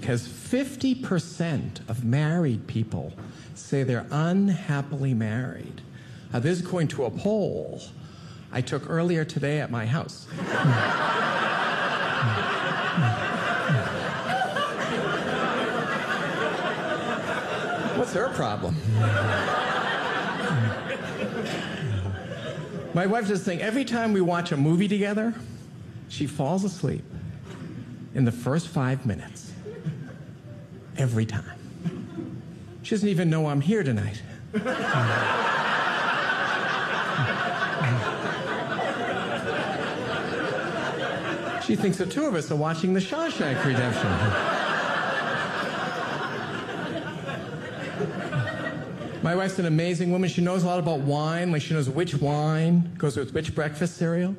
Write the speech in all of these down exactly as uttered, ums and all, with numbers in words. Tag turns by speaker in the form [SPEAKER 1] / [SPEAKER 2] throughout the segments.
[SPEAKER 1] because fifty percent of married people say they're unhappily married. Uh, this is according to a poll I took earlier today at my house. What's her problem? My wife does this thing. Every time we watch a movie together, she falls asleep in the first five minutes. Every time. She doesn't even know I'm here tonight. She thinks the two of us are watching The Shawshank Redemption. My wife's an amazing woman. She knows a lot about wine. Like, she knows which wine goes with which breakfast cereal.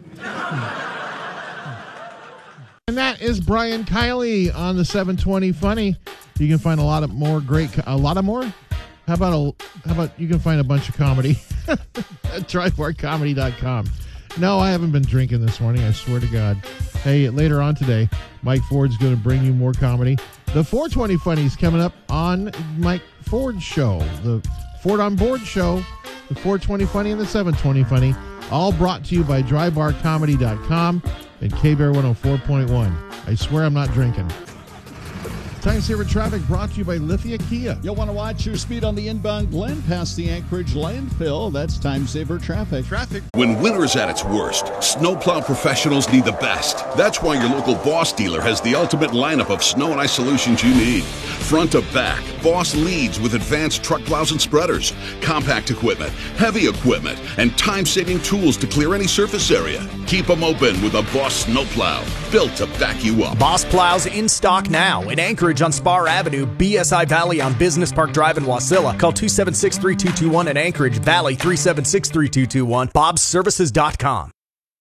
[SPEAKER 2] And that is Brian Kiley on the seven twenty Funny. You can find a lot of more great, a lot of more? How about a, how about you can find a bunch of comedy at dry bar comedy dot com. No, I haven't been drinking this morning, I swear to God. Hey, later on today, Mike Ford's going to bring you more comedy. The four twenty Funny is coming up on Mike Ford's show. The Ford on Board show, the four twenty Funny and the seven twenty Funny, all brought to you by dry bar comedy dot com and K-Bear one oh four point one. I swear I'm not drinking. Time Saver Traffic brought to you by Lithia Kia.
[SPEAKER 3] You'll want to watch your speed on the inbound Glen past the Anchorage landfill. That's Time Saver Traffic.
[SPEAKER 2] Traffic.
[SPEAKER 4] When winter's at its worst, snowplow professionals need the best. That's why your local Boss dealer has the ultimate lineup of snow and ice solutions you need. Front to back, Boss leads with advanced truck plows and spreaders, compact equipment, heavy equipment, and time-saving tools to clear any surface area. Keep them open with a Boss snowplow, built to back you up.
[SPEAKER 5] Boss plows in stock now in Anchorage on Spar Avenue, B S I Valley on Business Park Drive in Wasilla. Call two seven six, three two two one in Anchorage Valley, three seven six, three two two one, bobs services dot com.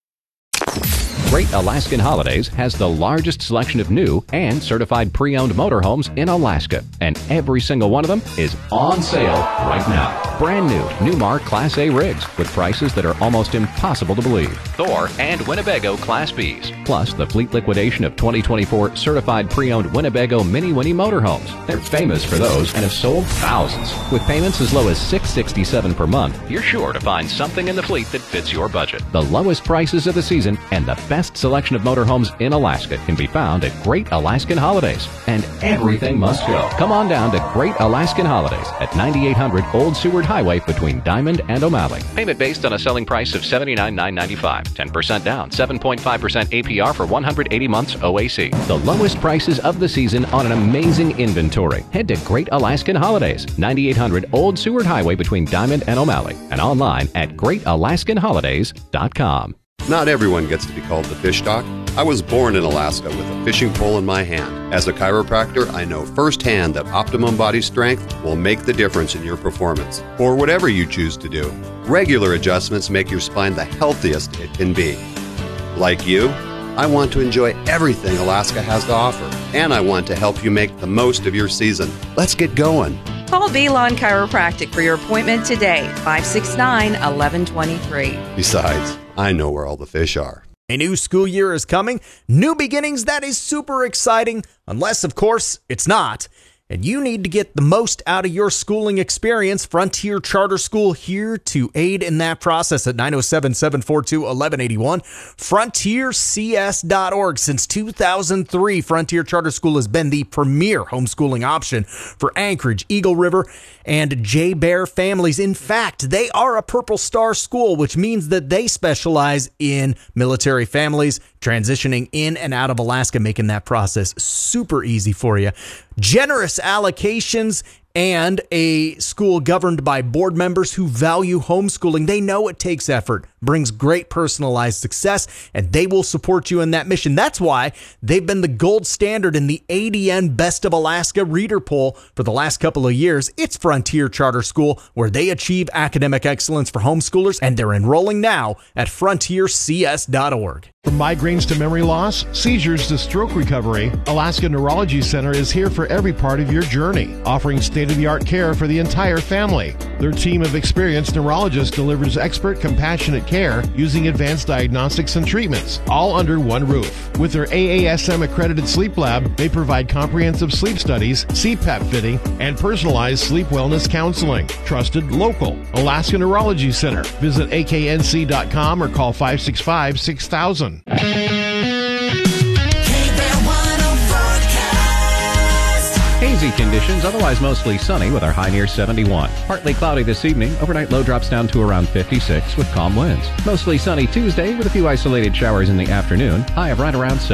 [SPEAKER 6] Great Alaskan Holidays has the largest selection of new and certified pre-owned motorhomes in Alaska, and every single one of them is on sale right now. Brand new Newmar Class A rigs with prices that are almost impossible to believe. Thor and Winnebago Class Bs, plus the fleet liquidation of twenty twenty-four certified pre-owned Winnebago Mini Winnie motorhomes. They're famous for those and have sold thousands. With payments as low as six hundred sixty-seven dollars per month, you're sure to find something in the fleet that fits your budget. The lowest prices of the season and the best selection of motorhomes in Alaska can be found at Great Alaskan Holidays. And everything must go. Come on down to Great Alaskan Holidays at ninety-eight hundred Old Seward Highway between Diamond and O'Malley. Payment based on a selling price of seventy-nine thousand nine hundred ninety-five dollars. ten percent down, seven point five percent A P R for one hundred eighty months O A C. The lowest prices of the season on an amazing inventory. Head to Great Alaskan Holidays, ninety-eight hundred Old Seward Highway between Diamond and O'Malley, and online at great alaskan holidays dot com.
[SPEAKER 7] Not everyone gets to be called the fish doc. I was born in Alaska with a fishing pole in my hand. As a chiropractor, I know firsthand that optimum body strength will make the difference in your performance, or whatever you choose to do. Regular adjustments make your spine the healthiest it can be. Like you, I want to enjoy everything Alaska has to offer, and I want to help you make the most of your season. Let's get going.
[SPEAKER 8] Call Velon Chiropractic for your appointment today, five six nine, one one two three.
[SPEAKER 7] Besides, I know where all the fish are.
[SPEAKER 5] A new school year is coming. New beginnings, that is super exciting. Unless, of course, it's not. And you need to get the most out of your schooling experience. Frontier Charter School here to aid in that process at nine oh seven, seven four two, one one eight one. frontier c s dot org. Since two thousand three, Frontier Charter School has been the premier homeschooling option for Anchorage, Eagle River, and J-Bear families. In fact, they are a Purple Star school, which means that they specialize in military families transitioning in and out of Alaska, making that process super easy for you. Generous allocations and a school governed by board members who value homeschooling. They know it takes effort, brings great personalized success, and they will support you in that mission. That's why they've been the gold standard in the A D N Best of Alaska Reader Poll for the last couple of years. It's Frontier Charter School, where they achieve academic excellence for homeschoolers, and they're enrolling now at frontier c s dot org.
[SPEAKER 2] From migraines to memory loss, seizures to stroke recovery, Alaska Neurology Center is here for every part of your journey, offering state-of-the-art care for the entire family. Their team of experienced neurologists delivers expert, compassionate care using advanced diagnostics and treatments, all under one roof. With their A A S M accredited sleep lab, they provide comprehensive sleep studies, C PAP fitting, and personalized sleep wellness counseling. Trusted, local. Alaska Neurology Center. Visit A K N C dot com or call five six five, six thousand.
[SPEAKER 6] Hazy conditions, otherwise mostly sunny with our high near seventy-one. Partly cloudy this evening. Overnight low drops down to around fifty-six with calm winds. Mostly sunny Tuesday with a few isolated showers in the afternoon. High of right around